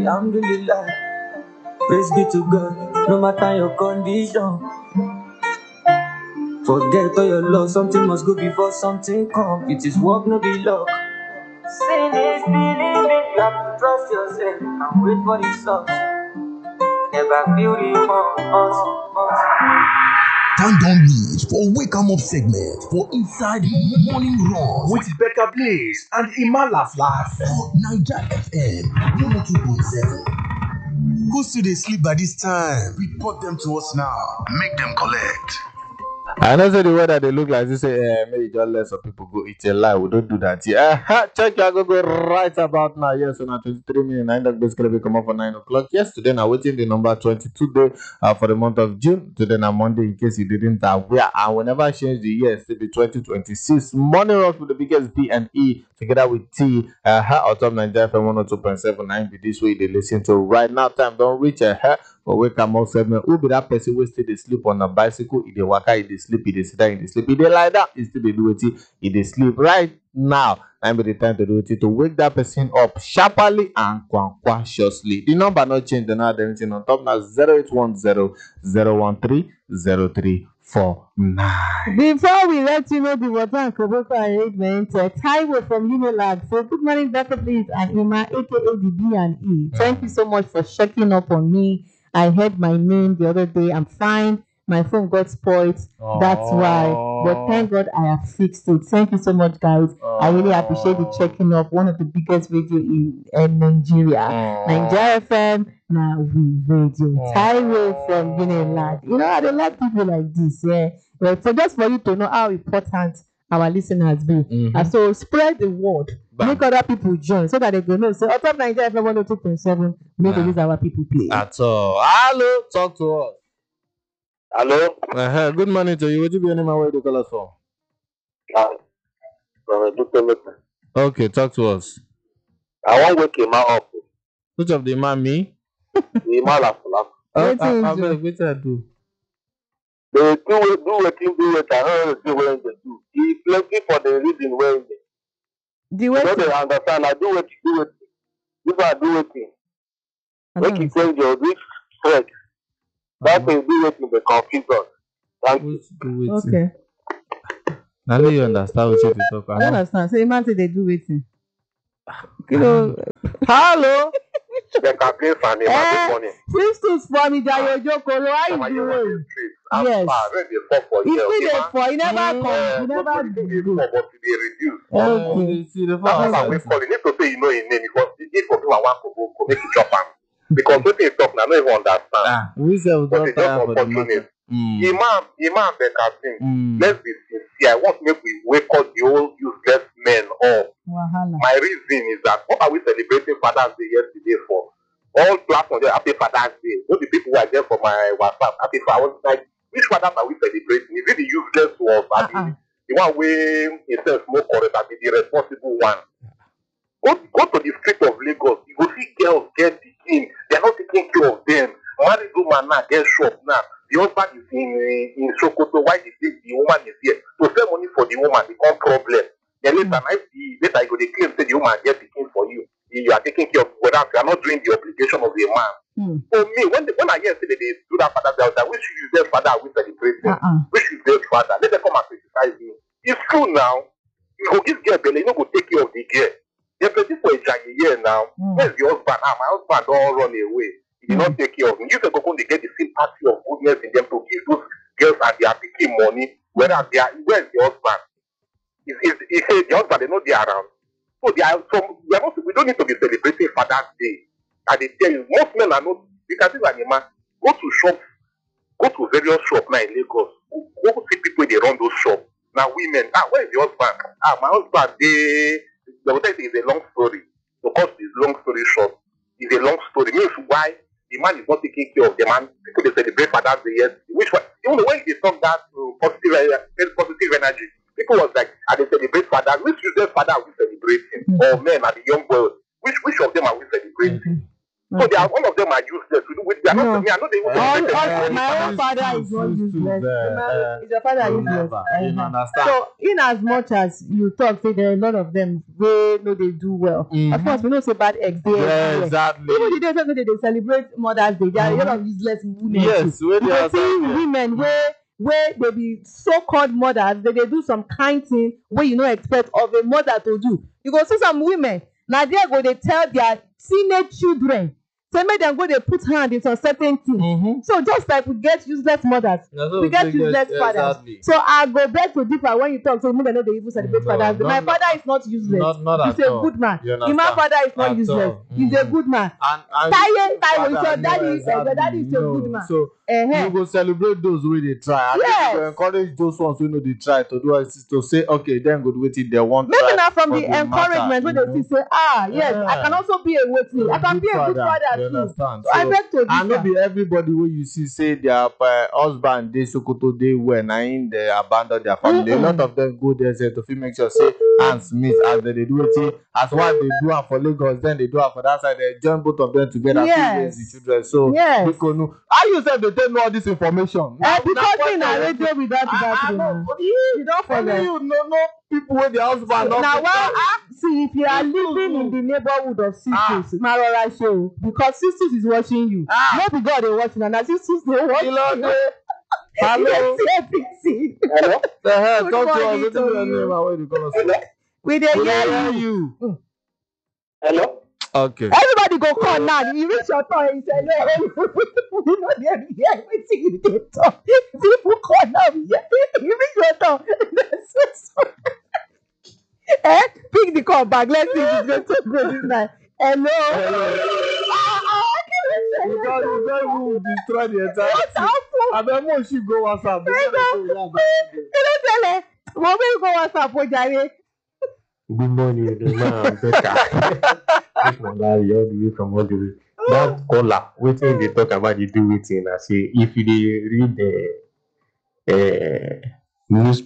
Alhamdulillah. Praise be to God, no matter your condition. Forget all your love, something must go before something come. It is work, no be luck. Sin is believing, you have to trust yourself and wait for the results. Never feel the us. Time don't need for Wake 'em Up segment for Inside Morning Run with Becca Blaze and Ima Laugh for Niger FM 102.7. Who still they sleep by this time? Report them to us now. Make them collect. I know say the way that they look like this, say, maybe just let some people go eat a lie. We don't do that here. Check your go right about now. Yes, so now 23 minutes, 9 that basically we come up for 9 o'clock. Yes, today now waiting the number 22 day for the month of June. Today now Monday, in case you didn't aware. And whenever change the year, still be 2026. Morning rush with the biggest B and E together with T. On top Nigeria FM 102.79. Be this way they listen to right now. Time don't reach for Wake 'em Up segment. Who be that person who still they sleep on a bicycle? If they waka, if they sleep, if they sit down, if they sleep, if they lie down, if still they do it, if they sleep right now. Time be the time to do it to wake that person up sharply and cautiously. The number not change, the number anything on top now 0810-013-0349. Before we let you know the water and Koboko arrangement, Taiwo from Unilag. So good morning, Dr. Please, and Ima, aka the B&E. Thank you so much for checking up on me. I heard my name the other day. I'm fine. My phone got spoiled. That's why. But thank God I have fixed it. Thank you so much, guys. I really appreciate the checking up. One of the biggest radio in Nigeria. Nigeria FM, now we radio. Taiwo from Unilag. You know, I don't like people like this. Yeah. Well, so just for you to know how important our listeners be. And so spread the word. Make other people join so that they go know. So on top Nigeria FM 102.7, make use our people play. At all. Hello, talk to us. Hello? Good morning to you. Would you be any man where you call us from? Okay, talk to us. I want to wake him up. Which of the man, me? The man laugh. What I do? They do what I don't do what they do. He plenty for the reason where The way they understand. I do what you do it. If I do it, make you change your rich strength. That will do it in the confusion. Thank you. okay. Now you understand what you talk about. I don't understand. So imagine they do it. You know. Hello. They can play for me. Good morning. Sisters for me, Jayo Jokoro. How you doing? Yes. You never come. You never do. But they reduce. Okay. See the That's why we call it. Need to say you know his name because if for people want to go make it chop him. Because when they talk, I don't even understand. We say we But don't it's just tire for the unfortunate. matter. Imam Bekazim, let's be sincere. I want to make we wake up the old useless men up. Wahala. My reason is that what are we celebrating Father's Day yesterday for? All platforms there, happy Father's Day. All the people who are there for my WhatsApp, happy Father's Day. Like, which fathers are we celebrating? Is it the useless ones? The one way himself more correct, I be the responsible one. Go to the street of Lagos. You go see girls get the king. They're not taking care of them. Married woman now get shop now. The husband is in Sokoto. Why the woman is here? To save money for the woman become problem. Then later you go the claim say the woman get the king for you. You are taking care of whether you are not doing the obligation of the man. For me, when I hear say that they do that father, they are which useless father are we celebrating? Which useless father? Let them come and criticize me. It's true now. You go give girl belly, you no go take care of the girl. They're plenty for a giant year now. Where's your husband? My husband don't run away. He did not take care of me. You can go and get the sympathy of goodness in them to give those girls and their picking money. Whereas where's the husband? He said the husband, they know they are around. So we don't need to be celebrating Father's Day. And they tell you, most men are not, you can see that a man, go to shops, go to various shops now in Lagos. Go see people, they run those shops. Now women, where is the husband? My husband, the hotel is a long story. Because it's long story short. It's a long story. Means why the man is not taking care of the man. People they celebrate Father's Day. Yes. Which one? Even the way they talk that positive energy, people was like, are they celebrate Father? Which useless father are we celebrating? Or men are the young boys? Which of them are we celebrating? So they are, all of them are useless. They are not, me, I know they even My own father is not useless. Is your father useless? You understand? So, in as much as you talk, say there are a lot of them wey no dey do well. Of course, we know say bad eggs dey everywhere. Exactly. Even the day wey they celebrate Mother's Day, there are a lot of useless women. Yes, too. You go see women wey they be so-called mothers, they do some kind thing wey you no expect of a mother to do. You go see some women, na there go dey tell their teenage children say make dem go dey put hand in some certain things. So just like we get useless mothers, we get useless fathers. Exactly. So I go beg to differ when you talk say women no dey even celebrate Father's Day. My father is not useless. Not He's a good man. My father is not useless. He's a good man. And Taye, your daddy is a good man. So you go celebrate those wey dey try. Yes. You go encourage those ones wey no dey try to do it, to say okay, then go do wetin they want. Maybe not from the encouragement when they see say, yes, I can also be a waiting. I can be a good father too. Understand? So I beg to differ. And no be everybody wey you see say their husband dey Sokoto dey well, na im dey abandon their family. A lot of them go there say to fit make sure say hands meet as they dey do wetin, as wife dey do am for Lagos, then they do am for that side. They join both of them together to raise the children. So people know. How you say they take know all this information? Because in a radio without that, you don't follow. You know people with their husband. Now, see, if you are living in the neighborhood of sisters, Marora show, because sisters is watching you. Not the God they watching, and sisters they watch you. Hello. Hello? The hell, talk to us. What's your name? Where you call us? We dey hear you. Hello? Okay. Everybody go call now. You reach your turn, you say, no, you know they hear wetin you dey talk. People call now, you reach your turn. Pick the call back. Let's see if it's going to go this night. Hello. You don't destroy the entire. I don't know she go WhatsApp. You don't tell her. What will you go WhatsApp for Jare? Good morning, man. This one guy all the way from all the way. That caller, waiting they talk about the do waiting. I say if you read the news